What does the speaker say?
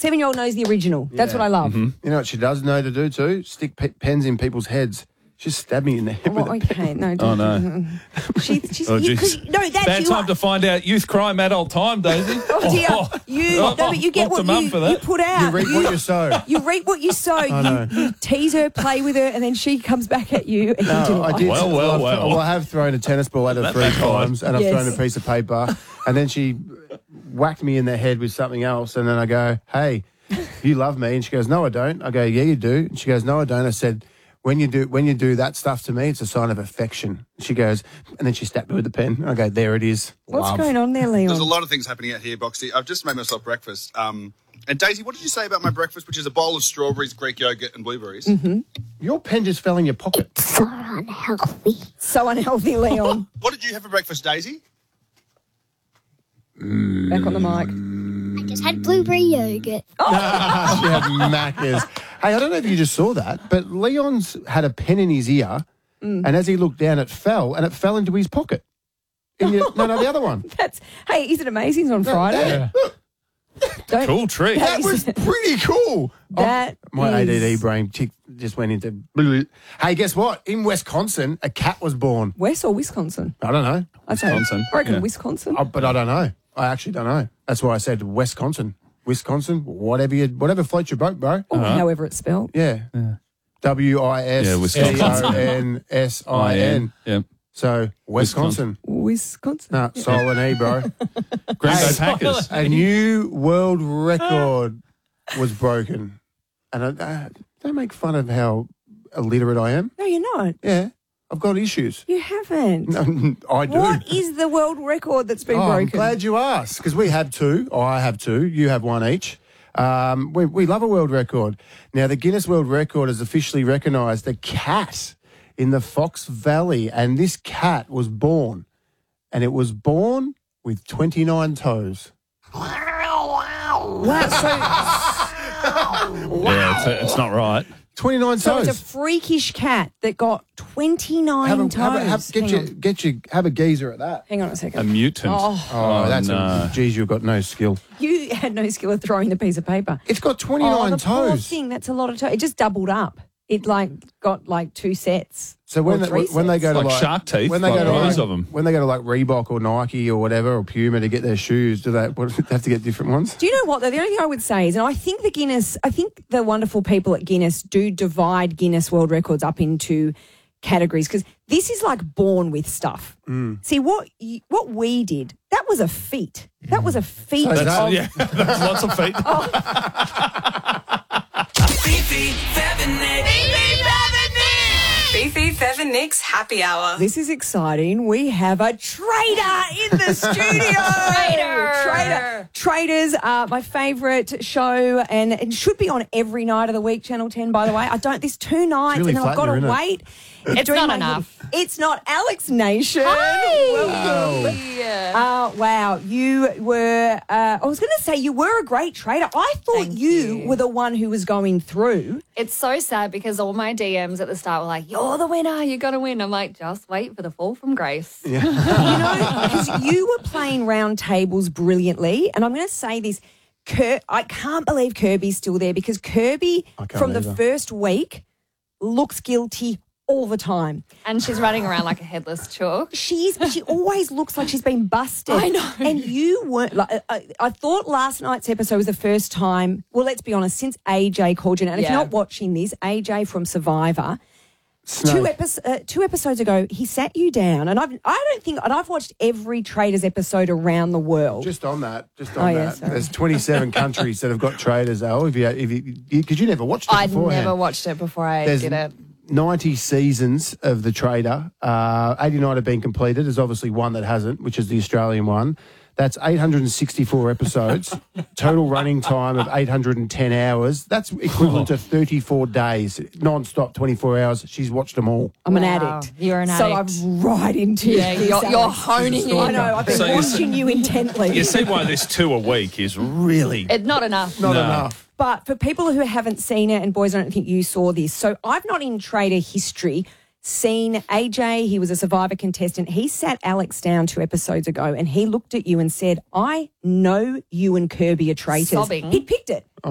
7-year-old knows the original. That's what I love. You know what she does know to do too? Stick pens in people's heads. She stabbed me in the head with a pen. No, Oh, no. She's, Oh, you, jeez. no, that's Bad you time are- to find out youth crime, adult time, Daisy. Oh, dear. No, but you get Locked what them up for that. you put out. You reap what you sow. You reap what you sow. You tease her, play with her, and then she comes back at you. And you do I did. Well. I have thrown a tennis ball at her That 3 backfired. times, and I've thrown a piece of paper, and then she whacked me in the head with something else, and then I go, "Hey, you love me?" And she goes, "No, I don't." I go, "Yeah, you do." And she goes, "No, I don't." I said, When you do that stuff to me, it's a sign of affection." She goes, and then she stabbed me with the pen. I go, "There it is." What's Love. going on there, Leon? There's a lot of things happening out here, Boxy. I've just made myself breakfast. And Daisy, what did you say about my breakfast, which is a bowl of strawberries, Greek yogurt, and blueberries? Your pen just fell in your pocket. So unhealthy. So unhealthy, Leon. What did you have for breakfast, Daisy? Back on the mic. I just had blueberry yogurt. She had Macca's. Hey, I don't know if you just saw that, but Leon's had a pen in his ear, and as he looked down, it fell into his pocket. No, the other one. Hey, is it amazing? It's on Friday. Don't- Cool trick. That That was pretty cool. That My is- ADD brain just went into. Hey, guess what? In Wisconsin, a cat was born. West or Wisconsin? I don't know, I'd say- Wisconsin, I reckon yeah. Wisconsin. but I don't know. I actually don't know. That's why I said Wisconsin, whatever floats your boat, bro. Or however it's spelled. Yeah. WISCONSIN. Yeah. So Wisconsin. Wisconsin. No, Sol and E, bro. Green Bay Hey, Packers. A new world record was broken. And don't make fun of how illiterate I am. No, you're not. Yeah, I've got issues. You haven't. I do. What is the world record that's been I'm broken? glad you asked, because we have two. I have two. You have one each. We love a world record. Now, the Guinness World Record has officially recognised a cat in the Fox Valley, and this cat was born, and it was born with 29 toes. Yeah, it's not right. 29 So toes. it's a freakish cat that got 29 toes. Have a geezer at that. Hang on a A second. mutant. Oh, that's no. geez, you've got no skill. You had no skill of throwing the piece of paper. It's got 29 Oh, the poor toes. thing. That's a lot of toes. It just doubled up. It got 2 sets. So when or 3 when they sets. go to Like shark teeth, when they like go to rows of 'em. when they go to like Reebok or Nike or whatever or Puma to get their shoes, do they have to get different ones? Do you know what, though? The only thing I would say is, and I think the wonderful people at Guinness do divide Guinness World Records up into categories, because this is like born with stuff. See, what we did, that was a feat. That was a feat. So that- Yeah, that's lots of feet. Fifi, Fev and Nick's happy hour. This is exciting. We have a trader in the studio. Trader. Traders are my favourite show, and it should be on every night of the week, Channel 10, by the way. There's 2 nights, really and then I've got to flattering, wait. It's Doing not my enough. little- It's not Alex Nation. Welcome. Wow. You were, I was going to say you were a great trader. I thought Thank you you. were the one who was going through. It's so sad because all my DMs at the start were like, "You're the winner, you're going to win." I'm like, just wait for the fall from grace. You know, because you were playing round tables brilliantly. And I'm going to say this, I can't believe Kirby's still there, because Kirby, can't from the either. first week, looks guilty all the time. And she's running around like a headless chalk. She always looks like she's been busted. I know. And you weren't like, I thought last night's episode was the first time, well, let's be honest, since AJ called you. And if Yeah. you're not watching this, AJ from Survivor, Snake. two episodes ago, he sat you down, and I've watched every Traders episode around the world. Just on that, yeah, sorry. there's 27 countries that have got traders. Because you never watched it I'd beforehand. never watched it before I There's did it. 90 seasons of The Trader. 89 have been completed. There's obviously one that hasn't, which is the Australian one. That's 864 episodes, total running time of 810 hours. That's equivalent to 34 days, non-stop, 24 hours. She's watched them all. I'm an Wow. addict. You're an So addict. I'm right into Yeah, this, you're Alex. honing in. I know. I've been So you watching you intently. You see why this 2 a week is really... It's not enough. Not No. enough. But for people who haven't seen it, and boys, I don't think you saw this. So I've not in trader history seen AJ. He was a Survivor contestant. He sat Alex down 2 episodes ago, and he looked at you and said, "I know you and Kirby are traitors." Sobbing. He picked it.